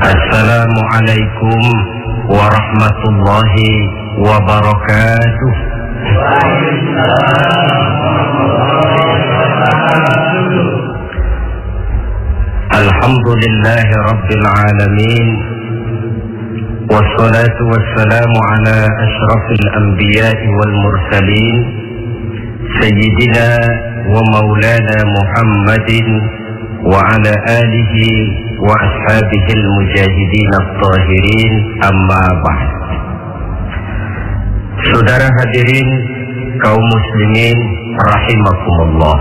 Assalamualaikum warahmatullahi wabarakatuh. Alhamdulillahi rabbil alamin, wassalatu wassalamu ala ashrafil anbiya'i wal mursalin, sayyidina wa maulana Muhammadin wa ala alihi wa ashabihil mujahidin at-tahirin, amma ba'd. Saudara hadirin kaum muslimin rahimakumullah,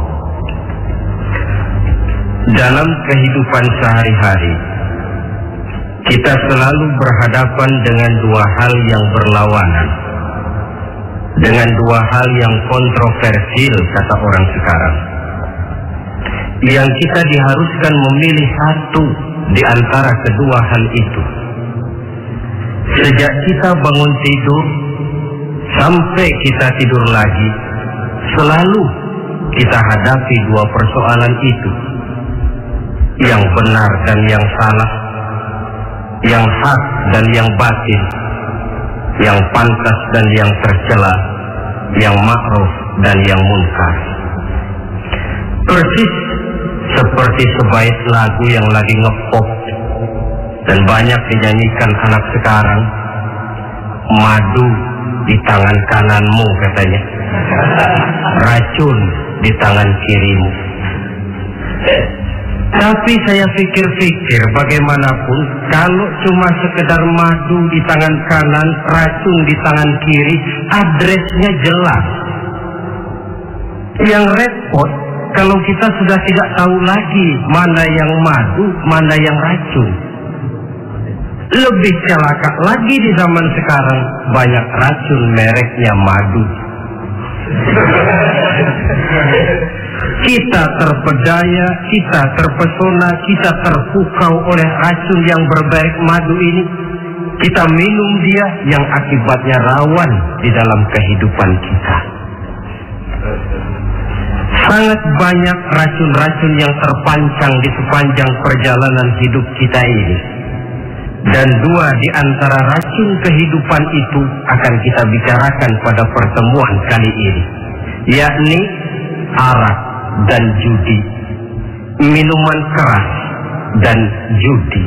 dalam kehidupan sehari-hari kita selalu berhadapan dengan dua hal yang berlawanan, dengan dua hal yang kontroversial kata orang sekarang, yang kita diharuskan memilih satu di antara kedua hal itu. Sejak kita bangun tidur sampai kita tidur lagi, selalu kita hadapi dua persoalan itu, yang benar dan yang salah, yang hak dan yang batil, yang pantas dan yang tercela, yang ma'ruf dan yang munkar. Persis seperti sebaik lagu yang lagi ngepop dan banyak dinyanyikan anak sekarang, madu di tangan kananmu katanya, racun di tangan kirimu. Tapi saya pikir-pikir, bagaimanapun kalau cuma sekedar madu di tangan kanan, racun di tangan kiri, adresnya jelas. Yang repot kalau kita sudah tidak tahu lagi mana yang madu, mana yang racun. Lebih celaka lagi di zaman sekarang, banyak racun mereknya madu. Kita terpedaya, kita terpesona, kita terpukau oleh racun yang bermerek madu ini. Kita minum dia, yang akibatnya rawan di dalam kehidupan kita. Sangat banyak racun-racun yang terpancang di sepanjang perjalanan hidup kita ini. Dan dua di antara racun kehidupan itu akan kita bicarakan pada pertemuan kali ini, yakni arak dan judi, minuman keras dan judi.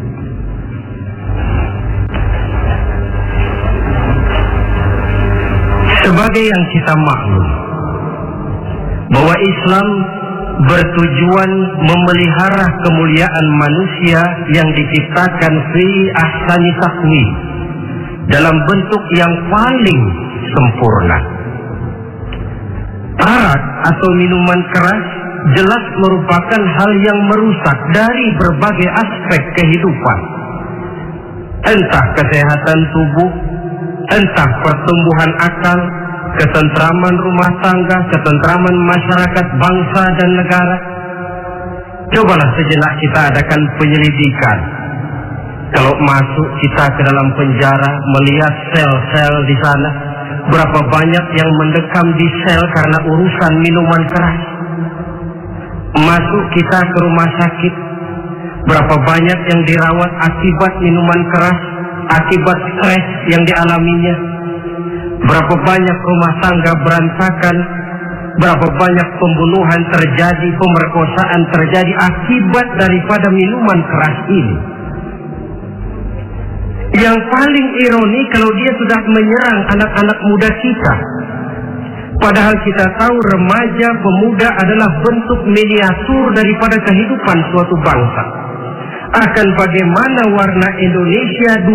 Sebagai yang kita maklum bahwa Islam bertujuan memelihara kemuliaan manusia yang diciptakan fi ahsani taqwim, dalam bentuk yang paling sempurna. Arak atau minuman keras jelas merupakan hal yang merusak dari berbagai aspek kehidupan, entah kesehatan tubuh, entah pertumbuhan akal, ketentraman rumah tangga, ketentraman masyarakat, bangsa dan negara. Cobalah sejenak kita adakan penyelidikan. Kalau masuk kita ke dalam penjara, melihat sel-sel di sana, berapa banyak yang mendekam di sel karena urusan minuman keras. Masuk kita ke rumah sakit, berapa banyak yang dirawat akibat minuman keras, akibat stres yang dialaminya. Berapa banyak rumah tangga berantakan, berapa banyak pembunuhan terjadi, pemerkosaan terjadi akibat daripada minuman keras ini. Yang paling ironi kalau dia sudah menyerang anak-anak muda kita. Padahal kita tahu remaja pemuda adalah bentuk miniatur daripada kehidupan suatu bangsa. Akan bagaimana warna Indonesia 20, 30,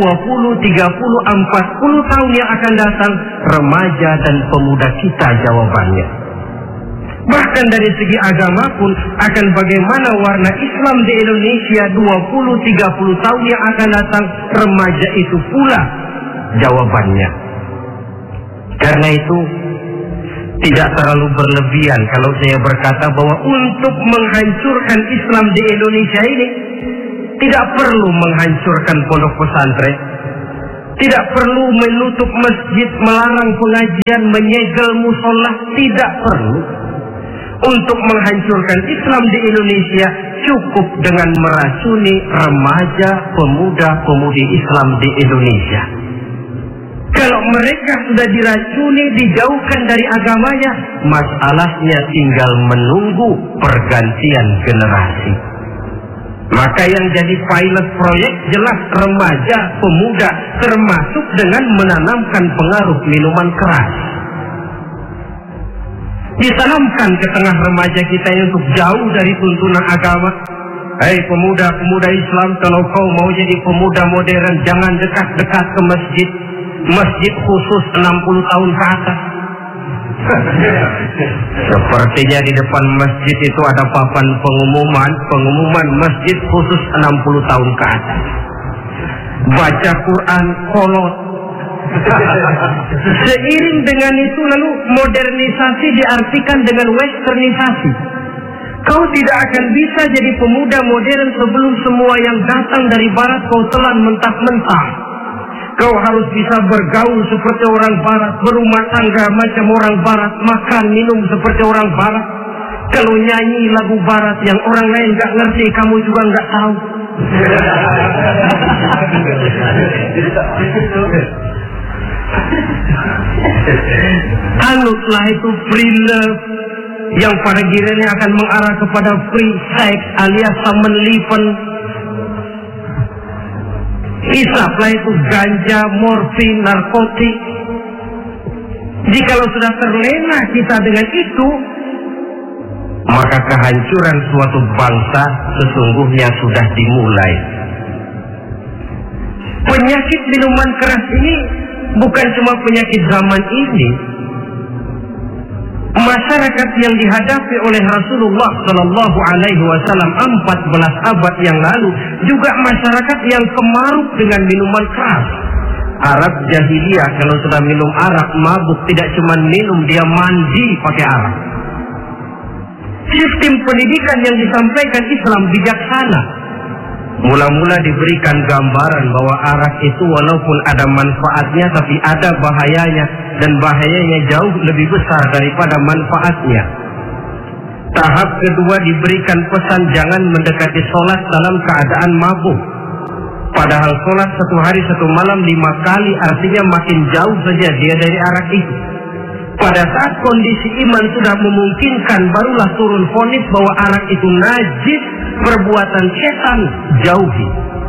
40 tahun yang akan datang, remaja dan pemuda kita jawabannya. Bahkan dari segi agama pun, akan bagaimana warna Islam di Indonesia 20, 30 tahun yang akan datang, remaja itu pula jawabannya. Karena itu tidak terlalu berlebihan kalau saya berkata bahwa untuk menghancurkan Islam di Indonesia ini tidak perlu menghancurkan pondok pesantren, tidak perlu menutup masjid, melarang pengajian, menyegel musola, tidak perlu. untuk menghancurkan Islam di Indonesia cukup dengan meracuni remaja, pemuda-pemudi Islam di Indonesia. Kalau mereka sudah diracuni, dijauhkan dari agamanya, masalahnya tinggal menunggu pergantian generasi. Maka yang jadi pilot proyek jelas remaja, pemuda, termasuk dengan menanamkan pengaruh minuman keras. Ditanamkan ke tengah remaja kita untuk jauh dari tuntunan agama. Hei pemuda-pemuda Islam, kalau kau mau jadi pemuda modern, jangan dekat-dekat ke masjid. Masjid khusus 60 tahun ke atas. Sepertinya di depan masjid itu ada papan pengumuman masjid khusus 60 tahun ke atas. Baca Quran kolot. Seiring dengan itu lalu modernisasi diartikan dengan westernisasi. Kau tidak akan bisa jadi pemuda modern sebelum semua yang datang dari barat kau telan mentah-mentah. Kau harus bisa bergaul seperti orang barat, berumah tangga macam orang barat, makan minum seperti orang barat. Kalau nyanyi lagu barat yang orang lain gak ngerti, kamu juga gak tahu. Anutlah itu free love yang pada gilirannya akan mengarah kepada free sex alias samenliven. Isaplah itu ganja, morfin, narkotik. Jikalau sudah terlena kita dengan itu, maka kehancuran suatu bangsa sesungguhnya sudah dimulai. Penyakit minuman keras ini bukan cuma penyakit zaman ini. Masyarakat yang dihadapi oleh Rasulullah Sallallahu Alaihi Wasallam 14 abad yang lalu juga masyarakat yang kemaruk dengan minuman keras. Arab jahiliyah kalau sudah minum arak mabuk, tidak cuma minum, dia mandi pakai arak. Sistem pendidikan yang disampaikan Islam bijaksana. Mula-mula diberikan gambaran bahwa arak itu walaupun ada manfaatnya tapi ada bahayanya, dan bahayanya jauh lebih besar daripada manfaatnya. Tahap kedua diberikan pesan jangan mendekati sholat dalam keadaan mabuk. Padahal sholat 1 hari 1 malam 5 kali, artinya makin jauh saja dia dari arak itu. Pada saat kondisi iman sudah memungkinkan, barulah turun vonis bahwa arak itu najis, perbuatan setan, jauhi.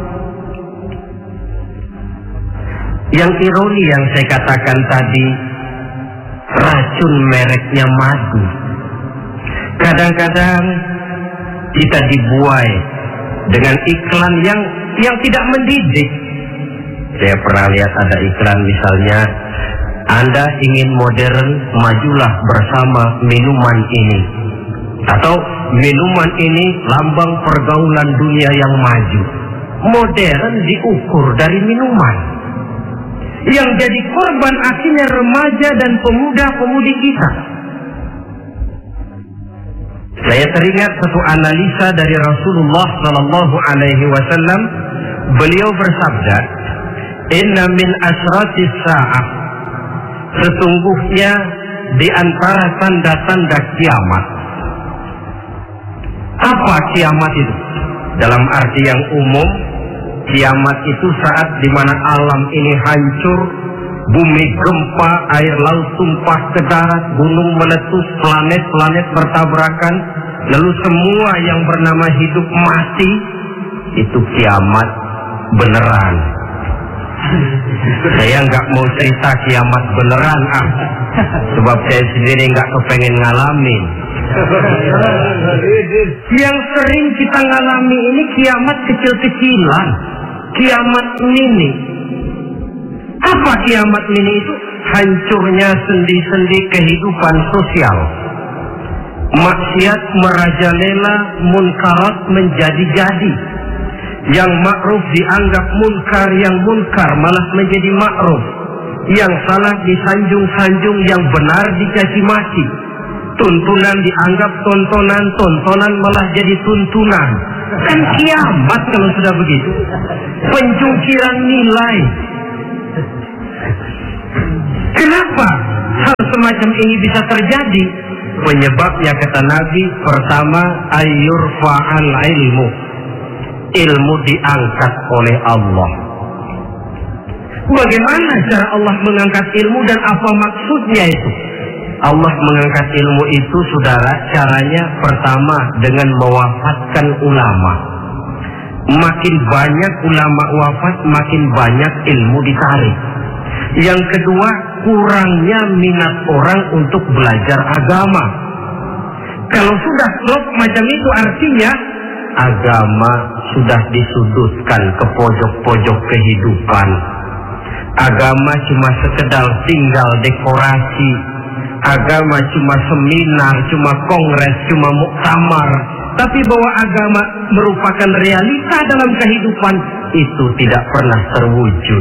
Yang ironi yang saya katakan tadi, racun mereknya madu. Kadang-kadang kita dibuai dengan iklan yang tidak mendidik. Saya pernah lihat ada iklan misalnya, Anda ingin modern, majulah bersama minuman ini. Atau minuman ini lambang pergaulan dunia yang maju. Modern diukur dari minuman. Yang jadi korban akhirnya remaja dan pemuda-pemudi kita. Saya teringat satu analisa dari Rasulullah Sallallahu Alaihi Wasallam. Beliau bersabda, Inna min asratis sa'ah, sesungguhnya di antara tanda-tanda kiamat. Apa kiamat itu? Dalam arti yang umum, kiamat itu saat di mana alam ini hancur, bumi gempa, air laut tumpah ke darat, gunung meletus, planet-planet bertabrakan, lalu semua yang bernama hidup mati. Itu kiamat beneran. Saya nggak mau cerita kiamat beneran, sebab saya sendiri nggak kepengen ngalamin. Yang sering kita ngalami ini kiamat kecil-kecilan, kiamat mini. Apa kiamat mini itu? Hancurnya sendi-sendi kehidupan sosial. Maksiat merajalela, munkarat menjadi-jadi. Yang ma'ruf dianggap munkar, yang munkar malah menjadi ma'ruf. Yang salah disanjung-sanjung, yang benar dicaci maki. Tuntunan dianggap tontonan, tontonan malah jadi tuntunan. Kan kiamat kalau sudah begitu. Pencungkiran nilai. Kenapa hal semacam ini bisa terjadi? Penyebabnya kata Nabi, pertama ayyurfa'al ilmu. Ilmu diangkat oleh Allah. Bagaimana cara Allah mengangkat ilmu dan apa maksudnya itu? Allah mengangkat ilmu itu, saudara, caranya pertama dengan mewafatkan ulama. Makin banyak ulama wafat, makin banyak ilmu ditarik. Yang kedua, kurangnya minat orang untuk belajar agama. Kalau sudah klop macam itu, artinya agama sudah disudutkan ke pojok-pojok kehidupan. Agama cuma sekedar tinggal dekorasi. Agama cuma seminar, cuma kongres, cuma muktamar. Tapi bahwa agama merupakan realita dalam kehidupan, itu tidak pernah terwujud.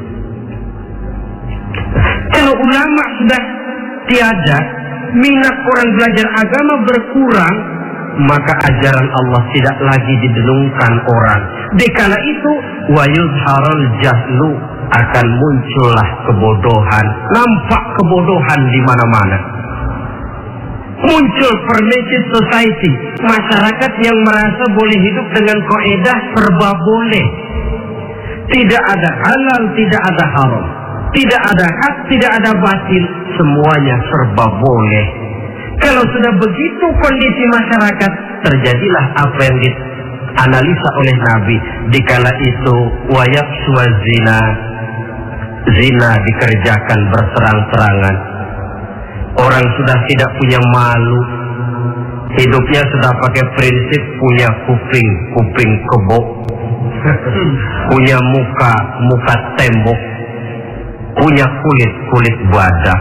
Kalau ulama sudah tiada, minat orang belajar agama berkurang, maka ajaran Allah tidak lagi didenungkan orang. Dikala itu, wa yuzharul jahlu, akan muncullah kebodohan. Nampak kebodohan di mana-mana. Muncul permissive society, masyarakat yang merasa boleh hidup dengan kaidah serba boleh. Tidak ada halal, tidak ada haram. Tidak ada hak, tidak ada batil, semuanya serba boleh. Kalau sudah begitu kondisi masyarakat, terjadilah apa yang dianalisa oleh Nabi. Dikala itu, wayaqsuwa zina, zina dikerjakan berterang-terangan. Orang sudah tidak punya malu. Hidupnya sudah pakai prinsip punya kuping kebo, punya muka tembok, punya kulit badak.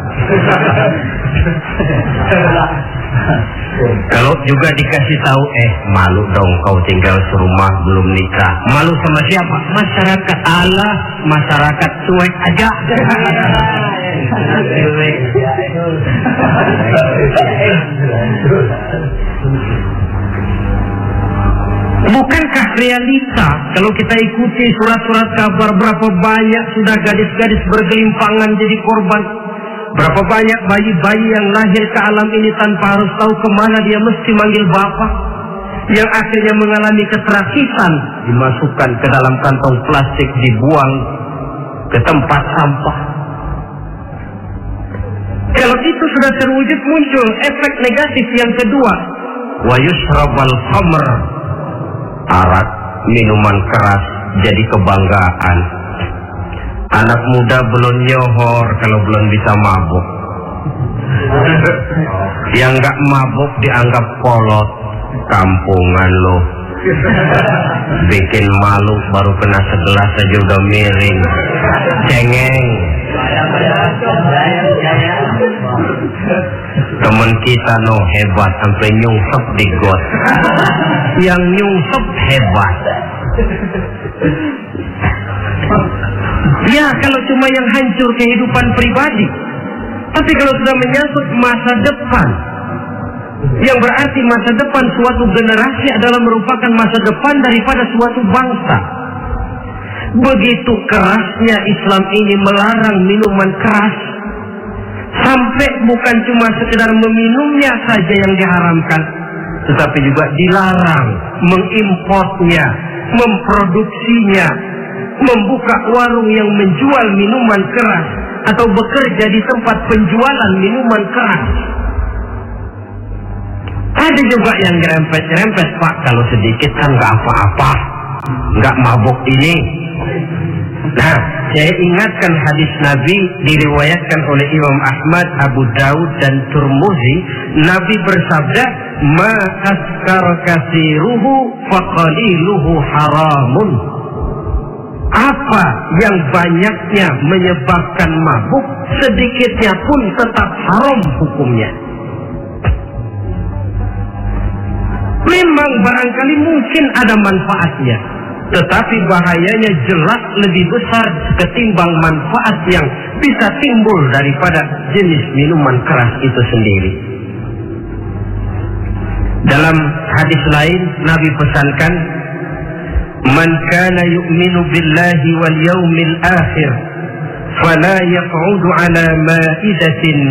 Kalau juga dikasih tahu, malu dong kau tinggal serumah belum nikah. Malu sama siapa? Masyarakat. Allah, masyarakat cuek aja. Bukankah realita kalau kita ikuti surat-surat kabar, berapa banyak sudah gadis-gadis bergelimpangan jadi korban? Berapa banyak bayi-bayi yang lahir ke alam ini tanpa harus tahu kemana dia mesti manggil bapak, yang akhirnya mengalami keterakisan, dimasukkan ke dalam kantong plastik, dibuang ke tempat sampah. Kalau itu sudah terwujud, muncul efek negatif yang kedua, wa yushrabal khamr, arak, minuman keras jadi kebanggaan. Anak muda belum nyohor kalau belum bisa mabuk. Yang gak mabuk dianggap kolot. Kampungan lo, bikin malu, baru kena segelas aja udah miring. Cengeng. Temen kita hebat sampai nyungsep di got. Yang nyungsep hebat. Ya, kalau cuma yang hancur kehidupan pribadi. Tapi kalau sudah menyangkut masa depan, yang berarti masa depan suatu generasi adalah merupakan masa depan daripada suatu bangsa. Begitu kerasnya Islam ini melarang minuman keras, sampai bukan cuma sekedar meminumnya saja yang diharamkan, tetapi juga dilarang mengimportnya, memproduksinya, membuka warung yang menjual minuman keras atau bekerja di tempat penjualan minuman keras. Ada juga yang nyerempet-nyerempet, Pak, kalau sedikit kan nggak apa-apa, nggak mabuk ini. Nah, saya ingatkan hadis Nabi diriwayatkan oleh Imam Ahmad, Abu Daud dan Turmuzi. Nabi bersabda, ma askar kasiruhu faqaliluhu haramun. Apa yang banyaknya menyebabkan mabuk, sedikitnya pun tetap haram hukumnya. Memang barangkali mungkin ada manfaatnya, tetapi bahayanya jelas lebih besar ketimbang manfaat yang bisa timbul daripada jenis minuman keras itu sendiri. Dalam hadis lain, Nabi pesankan, man kana yu'minu billahi wal yawmil akhir fala yaq'udu ala ma'idatin